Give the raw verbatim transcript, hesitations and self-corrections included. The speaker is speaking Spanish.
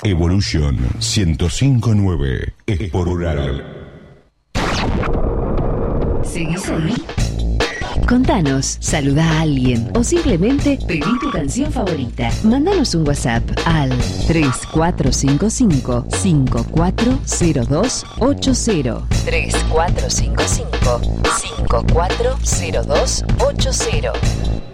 Evolution ciento cinco punto nueve es por Rural. ¿Seguís ahí? Contanos, saluda a alguien o simplemente pedí tu canción favorita. Mándanos un WhatsApp al tres cuatro cinco cinco, cinco cuatro cero dos ocho cero. tres cuatro cinco cinco, cinco cuatro cero dos ocho cero.